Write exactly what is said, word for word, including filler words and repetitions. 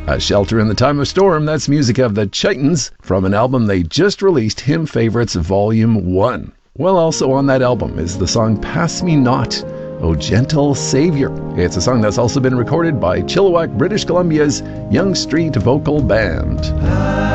A Shelter in the Time of Storm, that's music of the Chitons from an album they just released, Hymn Favorites Volume one. Well, also on that album is the song Pass Me Not, O Gentle Savior. It's a song that's also been recorded by Chilliwack, British Columbia's Young Street Vocal Band.